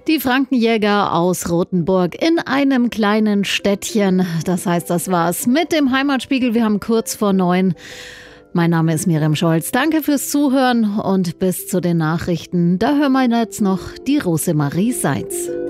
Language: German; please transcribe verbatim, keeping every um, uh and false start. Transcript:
Die Frankenjäger aus Rothenburg in einem kleinen Städtchen. Das heißt, das war's mit dem Heimatspiegel. Wir haben kurz vor neun. Mein Name ist Miriam Scholz. Danke fürs Zuhören und bis zu den Nachrichten. Da hören wir jetzt noch die Rosemarie Seitz.